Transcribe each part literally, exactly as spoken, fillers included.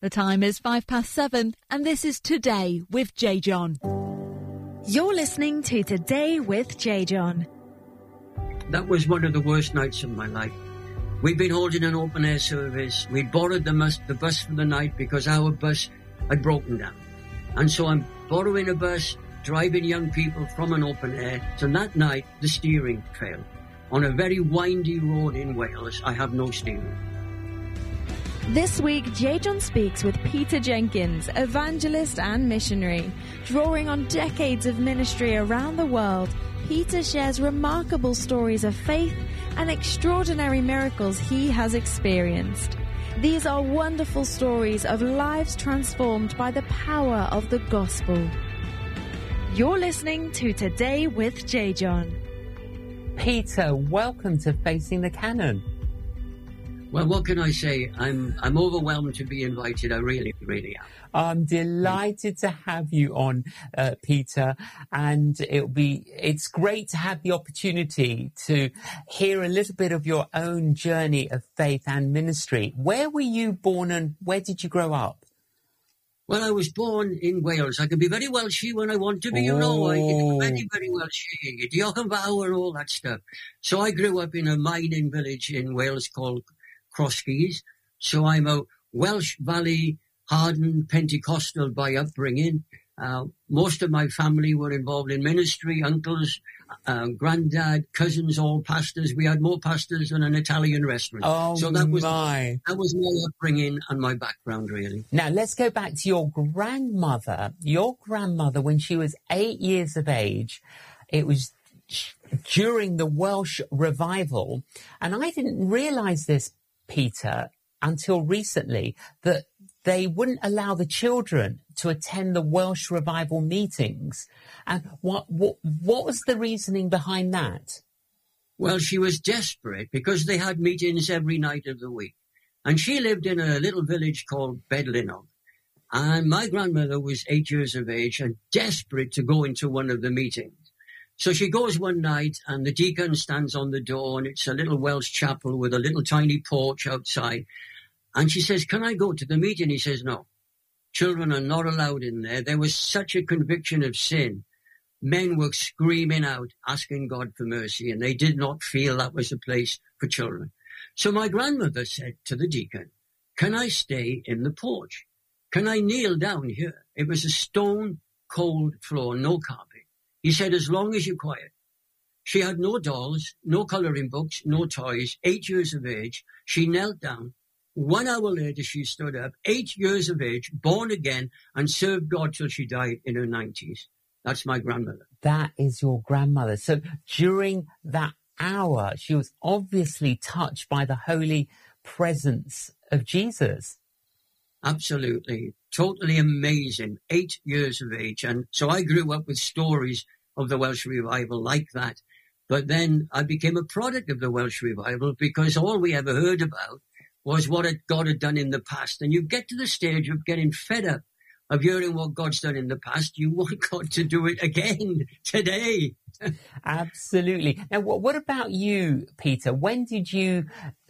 The time is five past seven, and this is Today with J. John. You're listening to Today with J. John. That was one of the worst nights of my life. We'd been holding an open-air service. We'd borrowed the bus, the bus for the night because our bus had broken down. And so I'm borrowing a bus, driving young people from an open air. So that night, the steering failed. On a very windy road in Wales, I have no steering. This week, J. John speaks with Peter Jenkins, evangelist and missionary. Drawing on decades of ministry around the world, Peter shares remarkable stories of faith and extraordinary miracles he has experienced. These are wonderful stories of lives transformed by the power of the gospel. You're listening to Today with J. John. Peter, welcome to Facing the Canon. Well, what can I say? I'm I'm overwhelmed to be invited. I really, really am. I'm delighted to have you on, uh, Peter, and it'll be it's great to have the opportunity to hear a little bit of your own journey of faith and ministry. Where were you born and where did you grow up? Well, I was born in Wales. I can be very Welshy when I want to be, you know. I can be very, very Welshy. Diolch yn fawr and all that stuff. So I grew up in a mining village in Wales called Crosskeys. So I'm a Welsh Valley hardened Pentecostal by upbringing. Uh, most of my family were involved in ministry, uncles, uh, granddad, cousins, all pastors. We had more pastors than an Italian restaurant. Oh, so that was my. That was my upbringing and my background, really. Now, let's go back to your grandmother. Your grandmother, when she was eight years of age, it was during the Welsh revival. And I didn't realize this, Peter, until recently, that they wouldn't allow the children to attend the Welsh revival meetings. And what what what was the reasoning behind that? Well, she was desperate because they had meetings every night of the week. And she lived in a little village called Bedlinog. And my grandmother was eight years of age and desperate to go into one of the meetings. So she goes one night and the deacon stands on the door, and it's a little Welsh chapel with a little tiny porch outside. And she says, "Can I go to the meeting?" He says, "No, children are not allowed in there." There was such a conviction of sin. Men were screaming out, asking God for mercy, and they did not feel that was a place for children. So my grandmother said to the deacon, "Can I stay in the porch? Can I kneel down here?" It was a stone cold floor, no carpet. He said, "As long as you're quiet." She had no dolls, no colouring books, no toys, eight years of age. She knelt down. One hour later, she stood up, eight years of age, born again, and served God till she died in her nineties. That's my grandmother. That is your grandmother. So during that hour, she was obviously touched by the holy presence of Jesus. Absolutely. Totally amazing. Eight years of age. And so I grew up with stories of the Welsh revival like that. But then I became a product of the Welsh revival because all we ever heard about was what God had done in the past. And you get to the stage of getting fed up of hearing what God's done in the past. You want God to do it again today. Absolutely. Now, what, what about you, Peter? When did you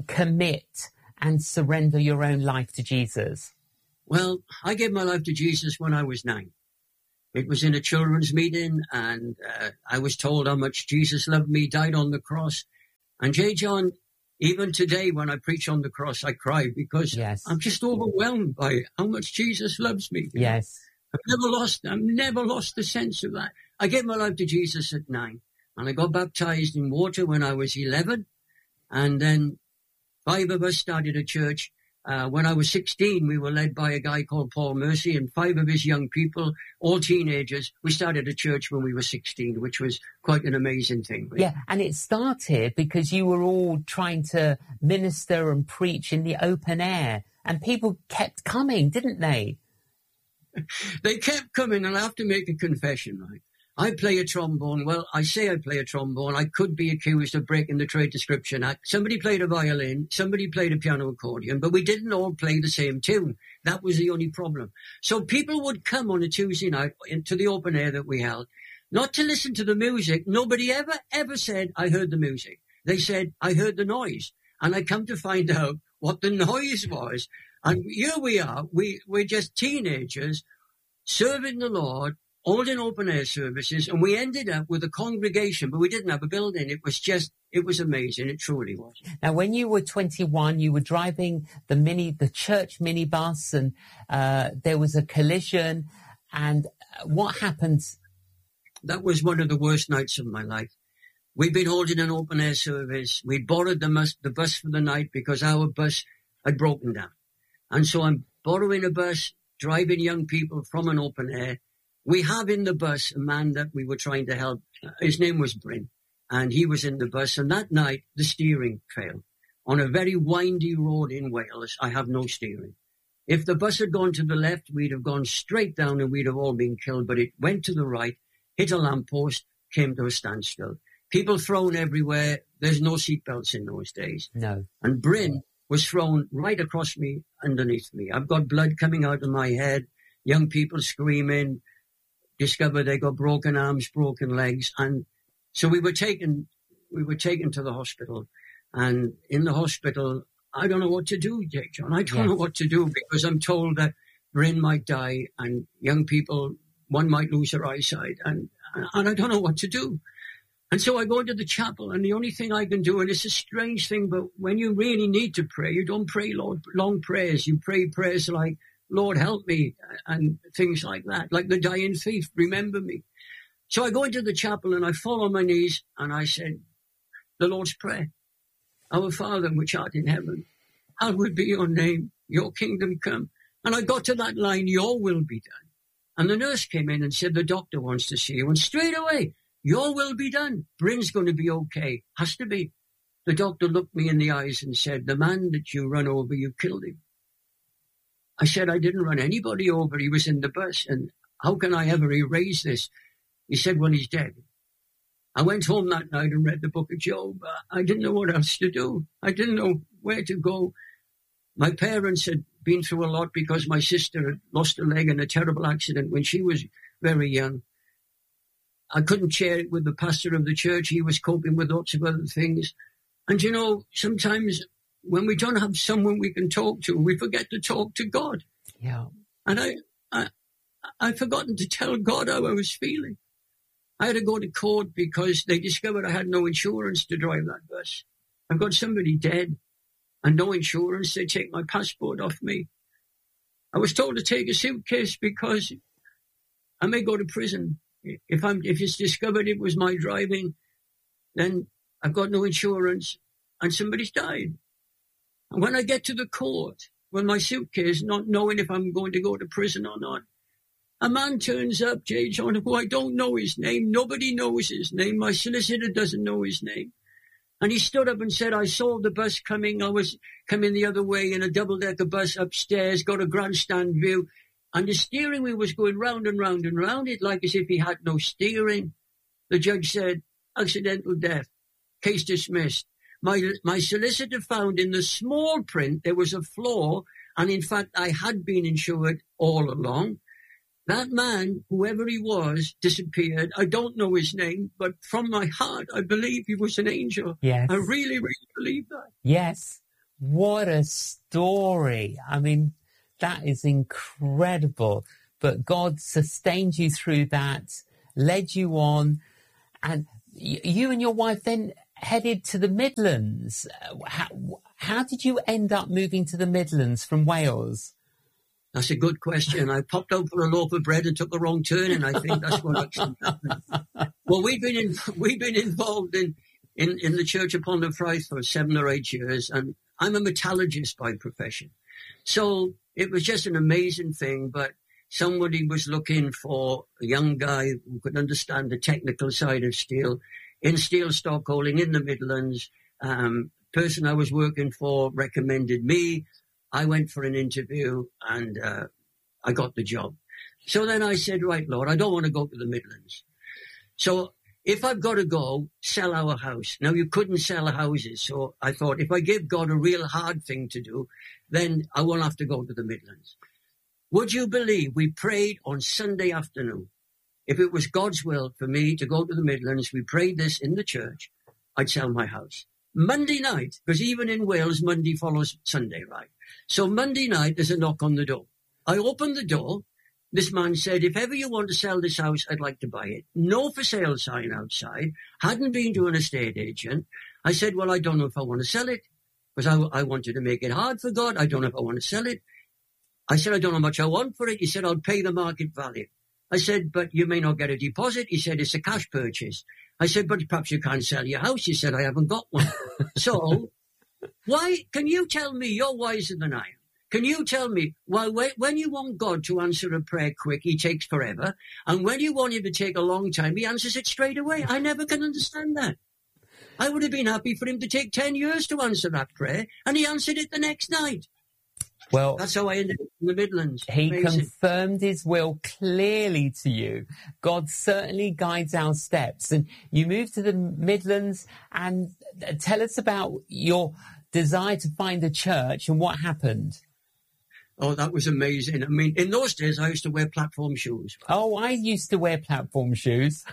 commit and surrender your own life to Jesus? Well, I gave my life to Jesus when I was nine. It was in a children's meeting, and uh, I was told how much Jesus loved me, died on the cross. And J. John, even today when I preach on the cross, I cry because yes. I'm just overwhelmed by how much Jesus loves me. Yes. I've never lost, I've never lost the sense of that. I gave my life to Jesus at nine, and I got baptized in water when I was eleven. And then five of us started a church. Uh, when I was sixteen, we were led by a guy called Paul Mercy, and five of his young people, all teenagers. We started a church when we were sixteen, which was quite an amazing thing. Really. Yeah, and it started because you were all trying to minister and preach in the open air, and people kept coming, didn't they? They kept coming, and I have to make a confession, right? I play a trombone. Well, I say I play a trombone. I could be accused of breaking the Trade Description Act. Somebody played a violin. Somebody played a piano accordion. But we didn't all play the same tune. That was the only problem. So people would come on a Tuesday night into the open air that we held, not to listen to the music. Nobody ever, ever said, "I heard the music." They said, "I heard the noise." And I come to find out what the noise was. And here we are, we, we're just teenagers serving the Lord, holding open air services, and we ended up with a congregation, but we didn't have a building. It was just, it was amazing. It truly was. Now, when you were twenty-one, you were driving the mini, the church minibus, and uh, there was a collision. And what happened? That was one of the worst nights of my life. We'd been holding an open air service. We'd borrowed the bus, the bus for the night because our bus had broken down. And so I'm borrowing a bus, driving young people from an open air. We have in the bus a man that we were trying to help. His name was Bryn, and he was in the bus. And that night, the steering failed. On a very windy road in Wales, I have no steering. If the bus had gone to the left, we'd have gone straight down and we'd have all been killed. But it went to the right, hit a lamppost, came to a standstill. People thrown everywhere. There's no seatbelts in those days. No. And Bryn was thrown right across me, underneath me. I've got blood coming out of my head, young people screaming, discovered they got broken arms, broken legs. And so we were taken, we were taken to the hospital. And in the hospital, I don't know what to do, Jake John. I don't yes. know what to do because I'm told that Bryn might die and young people, one might lose their eyesight. And, and I don't know what to do. And so I go into the chapel, and the only thing I can do, and it's a strange thing, but when you really need to pray, you don't pray Lord, long prayers. You pray prayers like, Lord, help me, and things like that, like the dying thief, remember me. So I go into the chapel, and I fall on my knees, and I said, the Lord's Prayer. Our Father, which art in heaven, hallowed be your name, your kingdom come. And I got to that line, your will be done. And the nurse came in and said, the doctor wants to see you. And straight away, your will be done. Bryn's going to be okay. Has to be. The doctor looked me in the eyes and said, the man that you run over, you killed him. I said, I didn't run anybody over. He was in the bus. And how can I ever erase this? He said, well, he's dead. I went home that night and read the book of Job. I didn't know what else to do. I didn't know where to go. My parents had been through a lot because my sister had lost a leg in a terrible accident when she was very young. I couldn't share it with the pastor of the church. He was coping with lots of other things. And, you know, sometimes when we don't have someone we can talk to, we forget to talk to God. Yeah. And I, I, I'd forgotten to tell God how I was feeling. I had to go to court because they discovered I had no insurance to drive that bus. I've got somebody dead and no insurance. They take my passport off me. I was told to take a suitcase because I may go to prison. If I'm, if it's discovered it was my driving, then I've got no insurance and somebody's died. And when I get to the court with my suitcase, not knowing if I'm going to go to prison or not, a man turns up, J. John, who I don't know his name. Nobody knows his name. My solicitor doesn't know his name. And he stood up and said, I saw the bus coming. I was coming the other way in a double-decker bus upstairs, got a grandstand view. And the steering wheel was going round and round and round it like as if he had no steering. The judge said, accidental death, case dismissed. My, my solicitor found in the small print there was a flaw, and in fact I had been insured all along. That man, whoever he was, disappeared. I don't know his name, but from my heart I believe he was an angel. Yes. I really, really believe that. Yes. What a story. I mean, that is incredible. But God sustained you through that, led you on, and you and your wife then headed to the Midlands. How, how did you end up moving to the Midlands from Wales? That's a good question. I popped out for a loaf of bread and took a wrong turn, and I think that's what actually happened. Well, we've been in, we've been involved in, in, in the Church upon the Firth for seven or eight years, and I'm a metallurgist by profession. So it was just an amazing thing, but somebody was looking for a young guy who could understand the technical side of steel in steel stockholding in the Midlands. Um, person I was working for recommended me. I went for an interview and uh, I got the job. So then I said, right, Lord, I don't want to go to the Midlands. So if I've got to go, sell our house. Now, you couldn't sell houses. So I thought if I give God a real hard thing to do, then I won't have to go to the Midlands. Would you believe we prayed on Sunday afternoon? If it was God's will for me to go to the Midlands, we prayed this in the church, I'd sell my house. Monday night, because even in Wales, Monday follows Sunday, right? So Monday night, there's a knock on the door. I opened the door. This man said, if ever you want to sell this house, I'd like to buy it. No for sale sign outside. Hadn't been to an estate agent. I said, well, I don't know if I want to sell it because I, I wanted to make it hard for God. I don't know if I want to sell it. I said, I don't know how much I want for it. He said, I'll pay the market value. I said, but you may not get a deposit. He said, it's a cash purchase. I said, but perhaps you can't sell your house. He said, I haven't got one. So why, can you tell me, you're wiser than I am. Can you tell me, well, when you want God to answer a prayer quick, he takes forever. And when you want him to take a long time, he answers it straight away. I never can understand that. I would have been happy for him to take ten years to answer that prayer. And he answered it the next night. Well, that's how I ended up in the Midlands. He Amazing. confirmed his will clearly to you. God certainly guides our steps. And you moved to the Midlands, and tell us about your desire to find a church and what happened. Oh, that was amazing. I mean, in those days, I used to wear platform shoes. Oh, I used to wear platform shoes.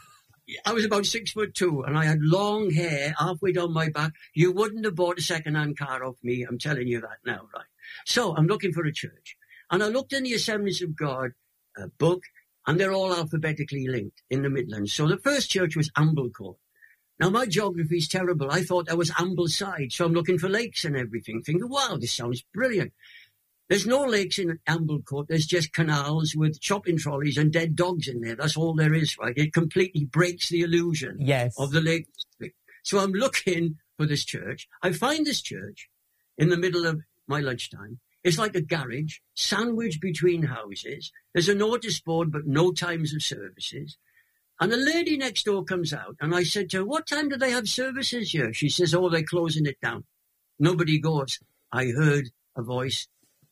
I was about six foot two, and I had long hair halfway down my back. You wouldn't have bought a second-hand car off me. I'm telling you that now, right? So I'm looking for a church. And I looked in the Assemblies of God uh, book, and they're all alphabetically linked in the Midlands. So the first church was Amblecourt. Now, my geography is terrible. I thought that was Ambleside, so I'm looking for lakes and everything, thinking, wow, this sounds brilliant. There's no lakes in Amblecourt. There's just canals with shopping trolleys and dead dogs in there. That's all there is, right? It completely breaks the illusion yes. of the lake district. So I'm looking for this church. I find this church in the middle of my lunchtime. It's like a garage sandwiched between houses. There's a notice board, but no times of services. And a lady next door comes out, and I said to her, what time do they have services here? She says, oh, they're closing it down. Nobody goes. I heard a voice.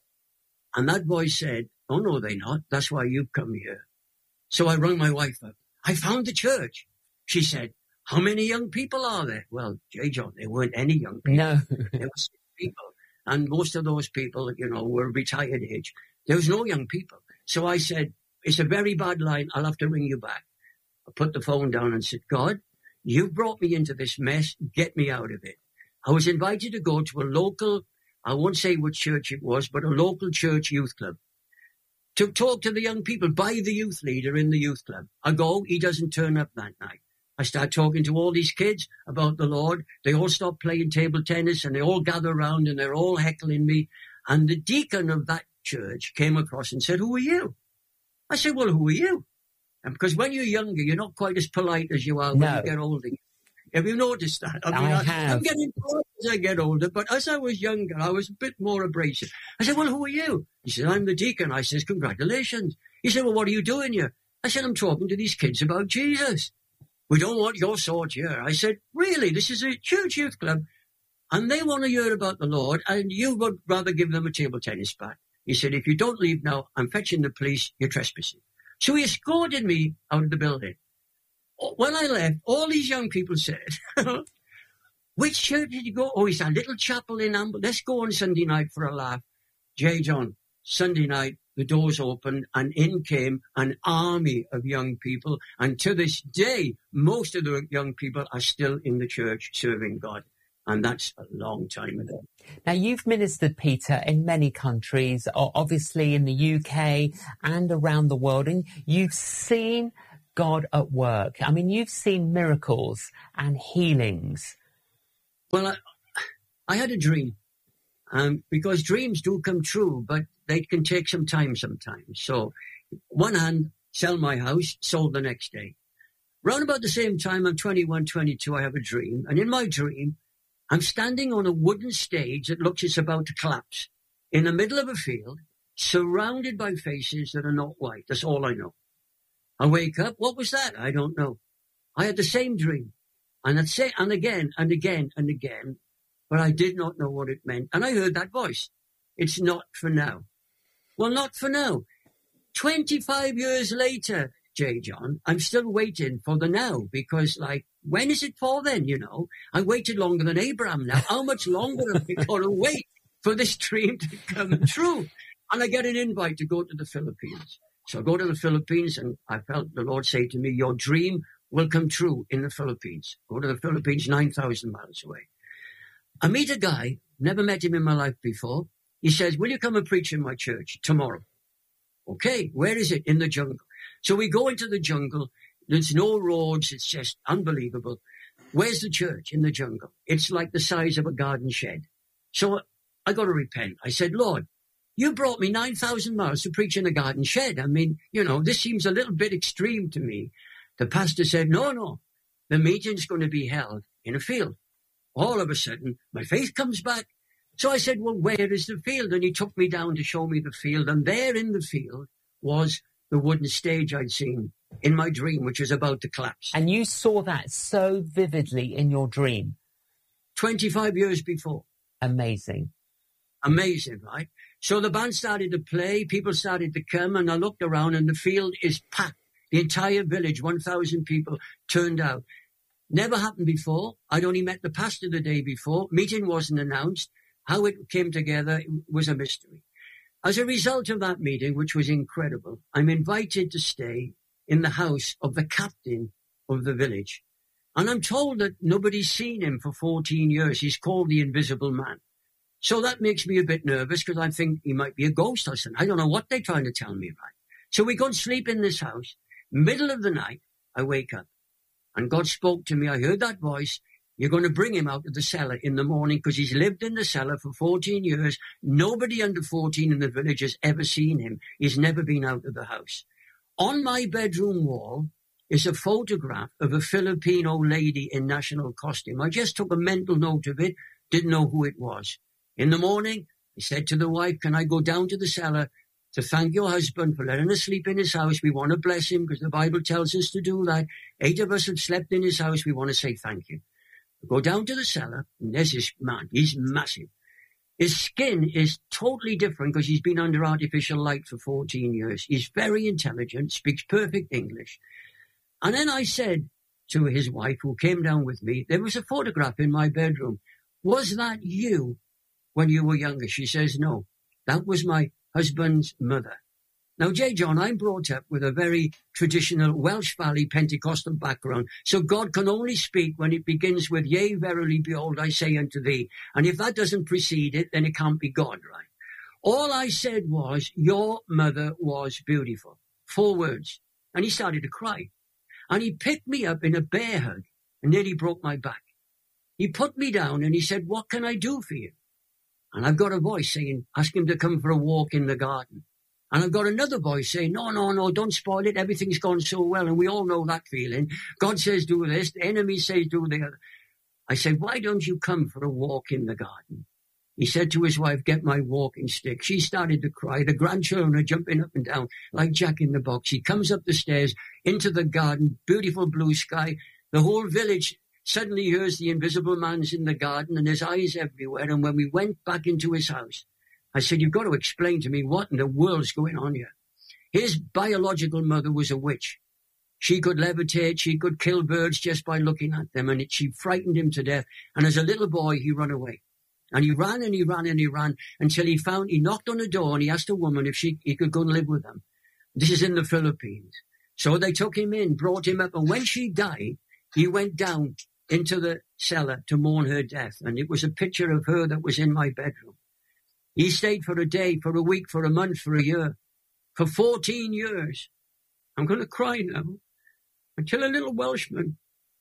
And that voice said, oh, no, they're not. That's why you've come here. So I rang my wife up. I found the church. She said, how many young people are there? Well, J. John, there weren't any young people. No. There were six people. And most of those people, you know, were retired age. There was no young people. So I said, it's a very bad line. I'll have to ring you back. I put the phone down and said, God, you brought me into this mess. Get me out of it. I was invited to go to a local, I won't say what church it was, but a local church youth club to talk to the young people by the youth leader in the youth club. I go, he doesn't turn up that night. I start talking to all these kids about the Lord. They all stop playing table tennis and they all gather around and they're all heckling me. And the deacon of that church came across and said, who are you? I said, well, who are you? And because when you're younger, you're not quite as polite as you are when no. you get older. Have you noticed that? I mean, I I, have. I'm getting polite as I get older, but as I was younger, I was a bit more abrasive. I said, well, who are you? He said, I'm the deacon. I said, congratulations. He said, well, what are you doing here? I said, I'm talking to these kids about Jesus. We don't want your sort here. I said, really? This is a church youth club, and they want to hear about the Lord, and you would rather give them a table tennis bat. He said, if you don't leave now, I'm fetching the police. You're trespassing. So he escorted me out of the building. When I left, all these young people said, which church did you go? Oh, it's a little chapel in Amble. Let's go on Sunday night for a laugh. J. John, Sunday night, the doors opened and in came an army of young people. And to this day, most of the young people are still in the church serving God. And that's a long time ago. Now, you've ministered, Peter, in many countries, obviously in the U K and around the world, and you've seen God at work. I mean, you've seen miracles and healings. Well, I, I had a dream, um, because dreams do come true, but they can take some time sometimes. So, one hand, sell my house, sold the next day. Round about the same time, I'm twenty-one, twenty-two, I have a dream, and in my dream, I'm standing on a wooden stage that looks it's about to collapse in the middle of a field, surrounded by faces that are not white. That's all I know. I wake up. What was that? I don't know. I had the same dream. And I'd say, and again, and again, and again, but I did not know what it meant. And I heard that voice. It's not for now. Well, not for now. twenty-five years later, J. John, I'm still waiting for the now, because, like, when is it for then, you know? I waited longer than Abraham now. How much longer have we got to wait for this dream to come true? And I get an invite to go to the Philippines. So I go to the Philippines, and I felt the Lord say to me, your dream will come true in the Philippines. Go to the Philippines, nine thousand miles away. I meet a guy, never met him in my life before. He says, will you come and preach in my church tomorrow? Okay, where is it? In the jungle. So we go into the jungle. There's no roads. It's just unbelievable. Where's the church? In the jungle. It's like the size of a garden shed. So I got to repent. I said, Lord, you brought me nine thousand miles to preach in a garden shed. I mean, you know, this seems a little bit extreme to me. The pastor said, no, no, the meeting's going to be held in a field. All of a sudden, my faith comes back. So I said, well, where is the field? And he took me down to show me the field. And there in the field was the wooden stage I'd seen in my dream, which was about to collapse. And you saw that so vividly in your dream? twenty-five years before. Amazing. Amazing, right? So the band started to play, people started to come, and I looked around and the field is packed. The entire village, one thousand people turned out. Never happened before. I'd only met the pastor the day before. Meeting wasn't announced. How it came together was a mystery. As a result of that meeting, which was incredible, I'm invited to stay in the house of the captain of the village. And I'm told that nobody's seen him for fourteen years. He's called the Invisible Man. So that makes me a bit nervous because I think he might be a ghost or something. I don't know what they're trying to tell me about. So we go and sleep in this house. Middle of the night, I wake up. And God spoke to me. I heard that voice. You're going to bring him out of the cellar in the morning because he's lived in the cellar for fourteen years. Nobody under fourteen in the village has ever seen him. He's never been out of the house. On my bedroom wall is a photograph of a Filipino lady in national costume. I just took a mental note of it, didn't know who it was. In the morning, I said to the wife, can I go down to the cellar to thank your husband for letting us sleep in his house? We want to bless him because the Bible tells us to do that. Eight of us have slept in his house. We want to say thank you. I go down to the cellar, and there's this man. He's massive. His skin is totally different because he's been under artificial light for fourteen years. He's very intelligent, speaks perfect English. And then I said to his wife, who came down with me, there was a photograph in my bedroom. Was that you when you were younger? She says, no, that was my husband's mother. Now, J. John, I'm brought up with a very traditional Welsh Valley Pentecostal background, so God can only speak when it begins with, yea, verily, behold, I say unto thee. And if that doesn't precede it, then it can't be God, right? All I said was, your mother was beautiful. Four words. And he started to cry. And he picked me up in a bear hug and nearly broke my back. He put me down and he said, what can I do for you? And I've got a voice saying, ask him to come for a walk in the garden. And I've got another voice saying, no, no, no, don't spoil it. Everything's gone so well. And we all know that feeling. God says do this. The enemy says do the other. I said, why don't you come for a walk in the garden? He said to his wife, get my walking stick. She started to cry. The grandchildren are jumping up and down like Jack in the Box. He comes up the stairs into the garden, beautiful blue sky. The whole village suddenly hears the Invisible Man's in the garden and there's eyes everywhere. And when we went back into his house, I said, you've got to explain to me what in the world's going on here. His biological mother was a witch. She could levitate. She could kill birds just by looking at them. And it, she frightened him to death. And as a little boy, he ran away. And he ran and he ran and he ran until he found, he knocked on a door and he asked a woman if she he could go and live with them. This is in the Philippines. So they took him in, brought him up. And when she died, he went down into the cellar to mourn her death. And it was a picture of her that was in my bedroom. He stayed for a day, for a week, for a month, for a year, for fourteen years. I'm going to cry now. Until a little Welshman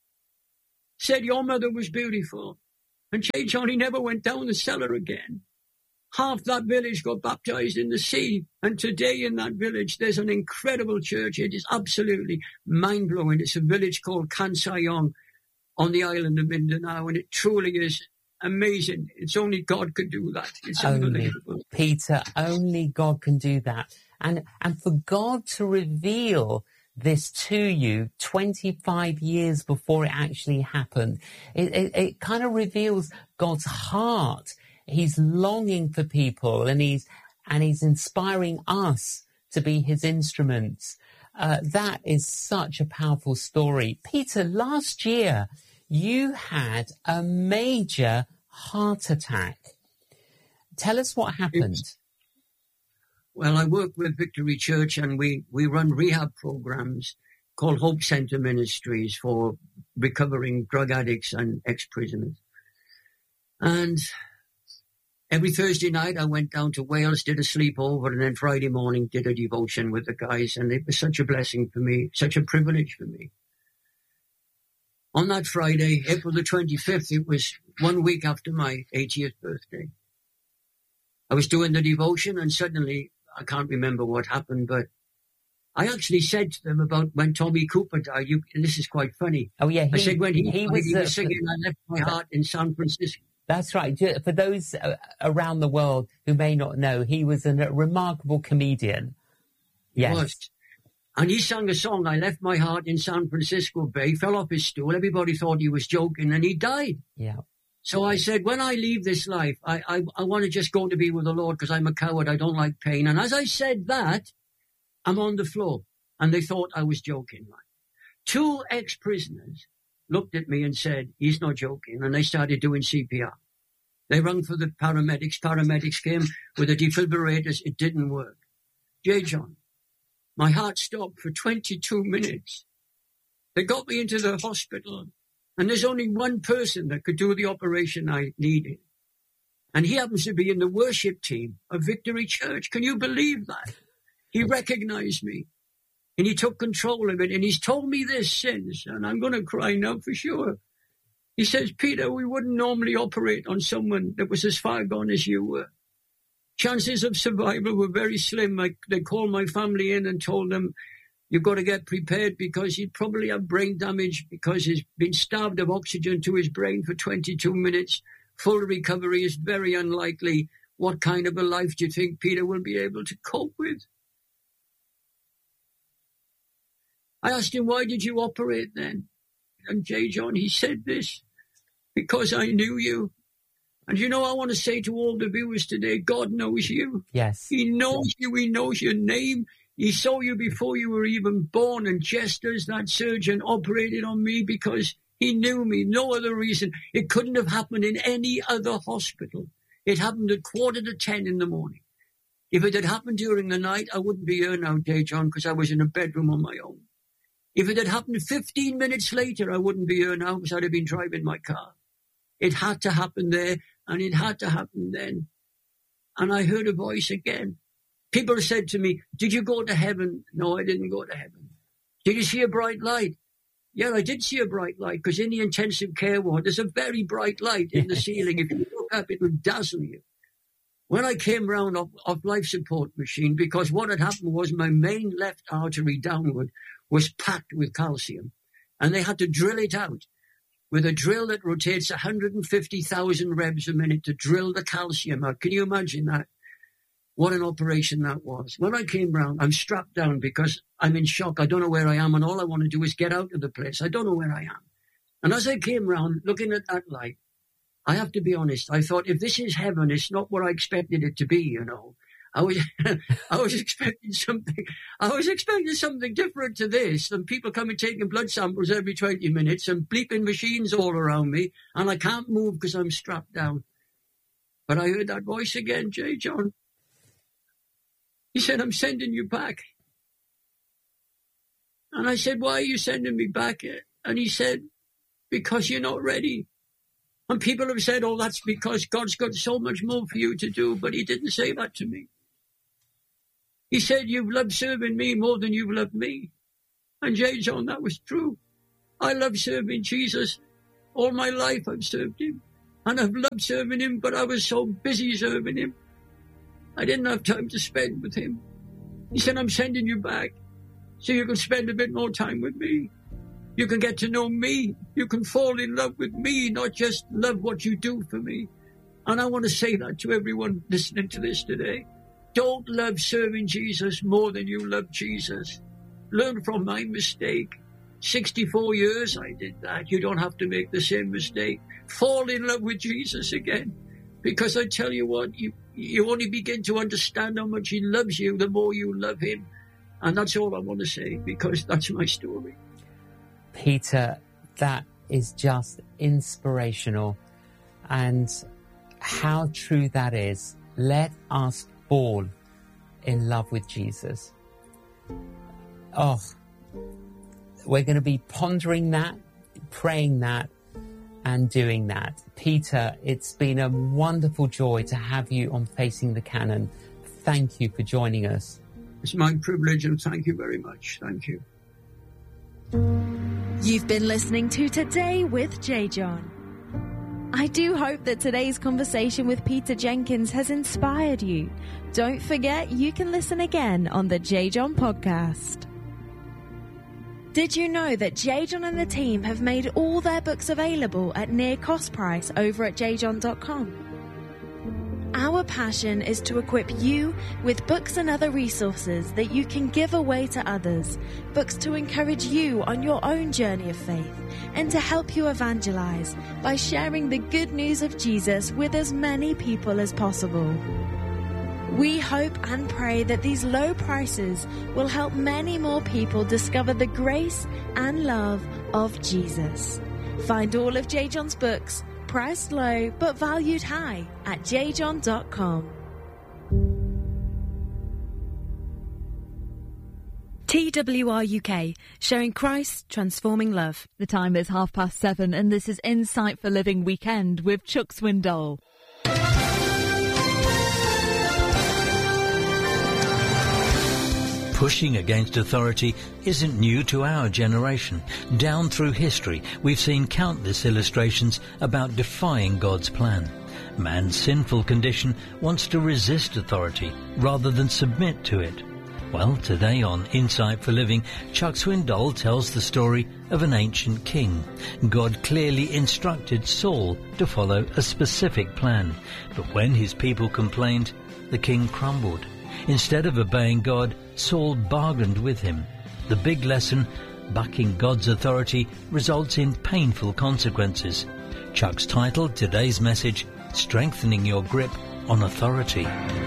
said, your mother was beautiful. And J. John, he never went down the cellar again. Half that village got baptized in the sea. And today in that village, there's an incredible church. It is absolutely mind-blowing. It's a village called Kansayong on the island of Mindanao. And it truly is amazing. It's only God could do that. It's only, unbelievable. Peter, only God can do that. And and for God to reveal this to you twenty-five years before it actually happened, it, it, it kind of reveals God's heart. He's longing for people and he's and he's inspiring us to be his instruments. Uh, that is such a powerful story. Peter, last year, you had a major heart attack. Tell us what happened. It's, well, I work with Victory Church and we, we run rehab programs called Hope Center Ministries for recovering drug addicts and ex-prisoners. And Every Thursday night I went down to Wales, did a sleepover, and then Friday morning did a devotion with the guys. And it was such a blessing for me, such a privilege for me. On that Friday, April the twenty-fifth, it was one week after my eightieth birthday. I was doing the devotion and suddenly, I can't remember what happened, but I actually said to them about when Tommy Cooper died. You, and this is quite funny. Oh, yeah. He, I said when he, he, died, was, he was uh, singing I Left My Heart in San Francisco. That's right. For those uh, around the world who may not know, he was a remarkable comedian. Yes. He was. And he sang a song, I Left My Heart in San Francisco Bay. He fell off his stool. Everybody thought he was joking and he died. Yeah. So I said, when I leave this life, I, I, I want to just go to be with the Lord because I'm a coward. I don't like pain. And as I said that, I'm on the floor. And they thought I was joking. Right? Two ex-prisoners looked at me and said, he's not joking. And they started doing C P R. They rang for the paramedics. Paramedics came with the defibrillators. It didn't work. J. John, my heart stopped for twenty-two minutes. They got me into the hospital. And there's only one person that could do the operation I needed. And he happens to be in the worship team of Victory Church. Can you believe that? He recognized me. And he took control of it. And he's told me this since. And I'm going to cry now for sure. He says, Peter, we wouldn't normally operate on someone that was as far gone as you were. Chances of survival were very slim. I, they called my family in and told them, you've got to get prepared because he'd probably have brain damage because he's been starved of oxygen to his brain for twenty-two minutes. Full recovery is very unlikely. What kind of a life do you think Peter will be able to cope with? I asked him, why did you operate then? And J. John, he said this, because I knew you. And you know, I want to say to all the viewers today, God knows you. Yes. He knows you. He knows your name. He saw you before you were even born. And just as that surgeon operated on me because he knew me, no other reason. It couldn't have happened in any other hospital. It happened at quarter to ten in the morning. If it had happened during the night, I wouldn't be here now, J. John, because I was in a bedroom on my own. If it had happened fifteen minutes later, I wouldn't be here now because I'd have been driving my car. It had to happen there, and it had to happen then. And I heard a voice again. People said to me, did you go to heaven? No, I didn't go to heaven. Did you see a bright light? Yeah, I did see a bright light because in the intensive care ward, there's a very bright light in the ceiling. If you look up, it will dazzle you. When I came round off, off life support machine, because what had happened was my main left artery downward was packed with calcium, and they had to drill it out with a drill that rotates one hundred fifty thousand revs a minute to drill the calcium out. Can you imagine that? What an operation that was. When I came round, I'm strapped down because I'm in shock. I don't know where I am, and all I want to do is get out of the place. I don't know where I am. And as I came round, looking at that light, I have to be honest, I thought, if this is heaven, it's not what I expected it to be, you know. I was I was expecting something I was expecting something different to this than people coming taking blood samples every twenty minutes and bleeping machines all around me, and I can't move because I'm strapped down. But I heard that voice again, J. John. He said, I'm sending you back. And I said, why are you sending me back? And he said, because you're not ready. And people have said, oh, that's because God's got so much more for you to do. But he didn't say that to me. He said, you've loved serving me more than you've loved me. And J. John, that was true. I love serving Jesus. All my life I've served him. And I've loved serving him, but I was so busy serving him. I didn't have time to spend with him. He said, I'm sending you back so you can spend a bit more time with me. You can get to know me. You can fall in love with me, not just love what you do for me. And I want to say that to everyone listening to this today. Don't love serving Jesus more than you love Jesus. Learn from my mistake. sixty-four years I did that. You don't have to make the same mistake. Fall in love with Jesus again. Because I tell you what, you, you only begin to understand how much he loves you the more you love him. And that's all I want to say, because that's my story. Peter, that is just inspirational. And how true that is. Let us fall in love with Jesus. Oh, we're going to be pondering that, praying that, and doing that. Peter, it's been a wonderful joy to have you on Facing the Canon. Thank you for joining us. It's my privilege, and thank you very much. Thank you. You've been listening to Today with J. John. I do hope that today's conversation with Peter Jenkins has inspired you. Don't forget, you can listen again on the J. John podcast. Did you know that J. John and the team have made all their books available at near cost price over at j john dot com? Our passion is to equip you with books and other resources that you can give away to others, books to encourage you on your own journey of faith, and to help you evangelize by sharing the good news of Jesus with as many people as possible. We hope and pray that these low prices will help many more people discover the grace and love of Jesus. Find all of J. John's books, priced low but valued high, at j john dot com. T W R U K, showing Christ transforming love. The time is half past seven, and this is Insight for Living Weekend with Chuck Swindoll. Pushing against authority isn't new to our generation. Down through history, we've seen countless illustrations about defying God's plan. Man's sinful condition wants to resist authority rather than submit to it. Well, today on Insight for Living, Chuck Swindoll tells the story of an ancient king. God clearly instructed Saul to follow a specific plan, but when his people complained, the king crumbled. Instead of obeying God, Saul bargained with him. The big lesson, bucking God's authority, results in painful consequences. Chuck's titled today's message, Strengthening Your Grip on Authority.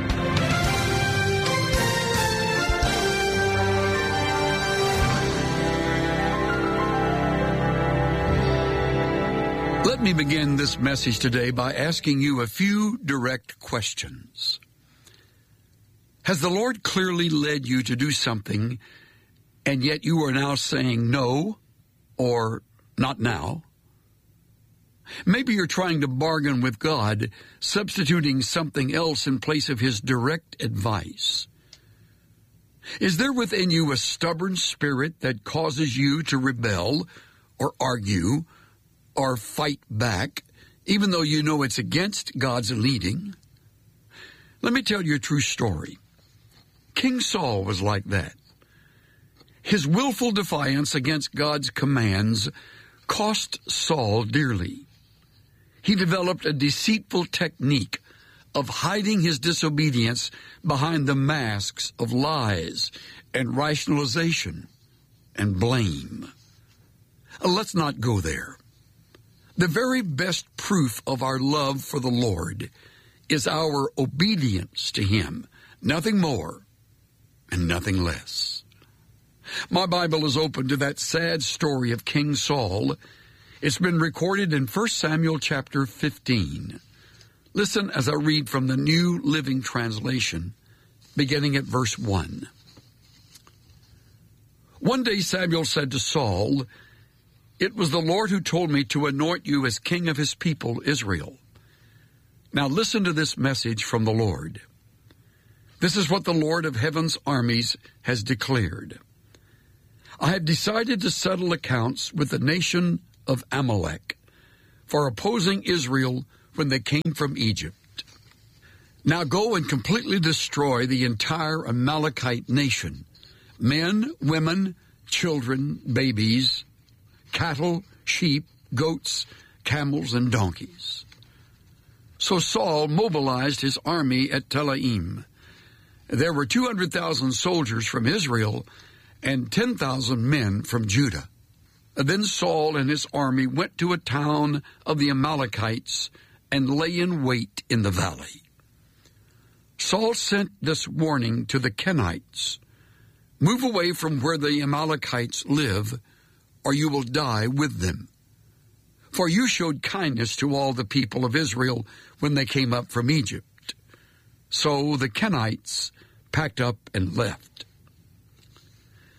Let me begin this message today by asking you a few direct questions. Has the Lord clearly led you to do something, and yet you are now saying no, or not now? Maybe you're trying to bargain with God, substituting something else in place of His direct advice. Is there within you a stubborn spirit that causes you to rebel, or argue, or fight back, even though you know it's against God's leading? Let me tell you a true story. King Saul was like that. His willful defiance against God's commands cost Saul dearly. He developed a deceitful technique of hiding his disobedience behind the masks of lies and rationalization and blame. Let's not go there. The very best proof of our love for the Lord is our obedience to Him, nothing more and nothing less. My Bible is open to that sad story of King Saul. It's been recorded in First Samuel chapter fifteen. Listen as I read from the New Living Translation, beginning at verse one. One day Samuel said to Saul, "It was the Lord who told me to anoint you as king of His people, Israel. Now listen to this message from the Lord. This is what the Lord of heaven's armies has declared. I have decided to settle accounts with the nation of Amalek for opposing Israel when they came from Egypt. Now go and completely destroy the entire Amalekite nation, men, women, children, babies, cattle, sheep, goats, camels, and donkeys." So Saul mobilized his army at Telaim. There were two hundred thousand soldiers from Israel and ten thousand men from Judah. Then Saul and his army went to a town of the Amalekites and lay in wait in the valley. Saul sent this warning to the Kenites: "Move away from where the Amalekites live, or you will die with them. For you showed kindness to all the people of Israel when they came up from Egypt." So the Kenites packed up and left.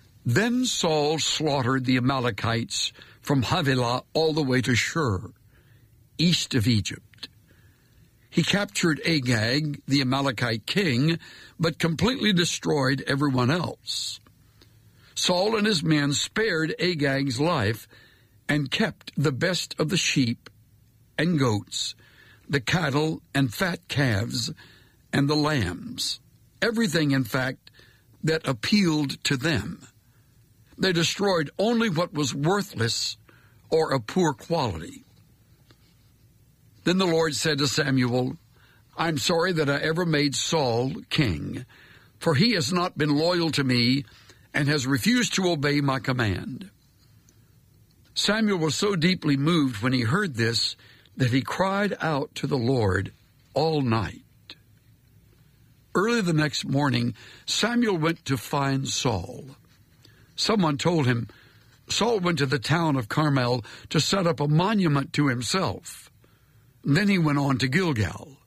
Then Saul slaughtered the Amalekites from Havilah all the way to Shur, east of Egypt. He captured Agag, the Amalekite king, but completely destroyed everyone else. Saul and his men spared Agag's life and kept the best of the sheep and goats, the cattle and fat calves, and the lambs. Everything, in fact, that appealed to them. They destroyed only what was worthless or of poor quality. Then the Lord said to Samuel, I'm sorry that I ever made Saul king, for he has not been loyal to me and has refused to obey my command. Samuel was so deeply moved when he heard this that he cried out to the Lord all night. Early the next morning, Samuel went to find Saul. Someone told him Saul went to the town of Carmel to set up a monument to himself. Then he went on to Gilgal.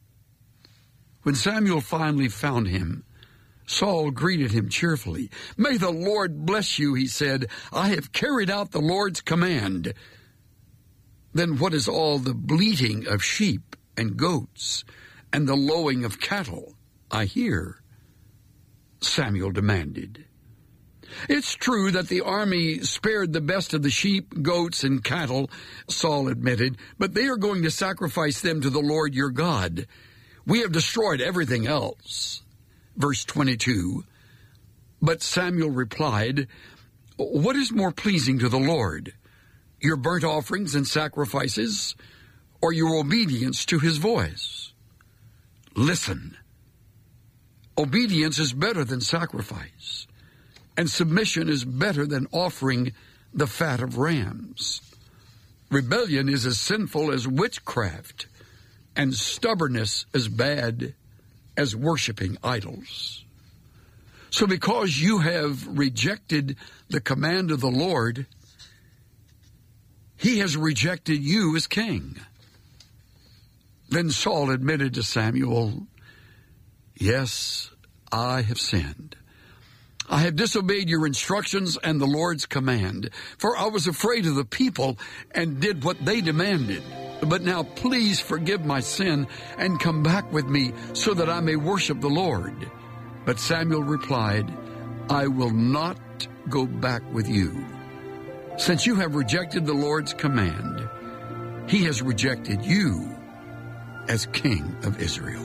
When Samuel finally found him, Saul greeted him cheerfully. May the Lord bless you, he said. I have carried out the Lord's command. Then what is all the bleating of sheep and goats and the lowing of cattle I hear? Samuel demanded. It's true that the army spared the best of the sheep, goats, and cattle, Saul admitted, but they are going to sacrifice them to the Lord your God. We have destroyed everything else. Verse twenty-two, but Samuel replied, what is more pleasing to the Lord, your burnt offerings and sacrifices, or your obedience to his voice? Listen, obedience is better than sacrifice, and submission is better than offering the fat of rams. Rebellion is as sinful as witchcraft, and stubbornness as bad as worshiping idols. So because you have rejected the command of the Lord, he has rejected you as king. Then Saul admitted to Samuel, yes, I have sinned. I have disobeyed your instructions and the Lord's command, for I was afraid of the people and did what they demanded. But now please forgive my sin and come back with me so that I may worship the Lord. But Samuel replied, I will not go back with you. Since you have rejected the Lord's command, he has rejected you as king of Israel.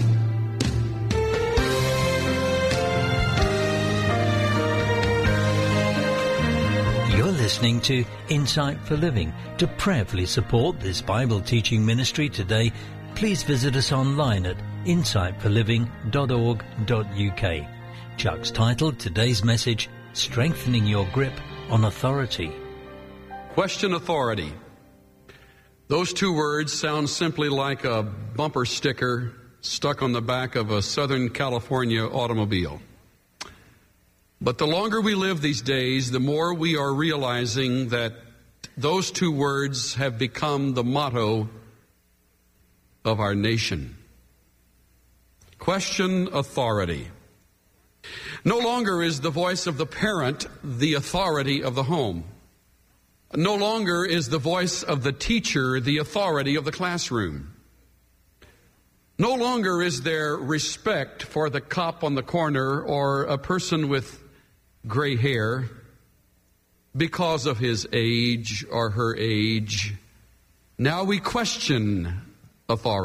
You're listening to Insight for Living. To prayerfully support this Bible teaching ministry today, please visit us online at insight for living dot org dot U K. Chuck's titled today's message, Strengthening Your Grip on Authority. Question authority. Those two words sound simply like a bumper sticker stuck on the back of a Southern California automobile. But the longer we live these days, the more we are realizing that those two words have become the motto of our nation. Question authority. No longer is the voice of the parent the authority of the home. No longer is the voice of the teacher the authority of the classroom. No longer is there respect for the cop on the corner or a person with gray hair because of his age or her age. Now we question authority.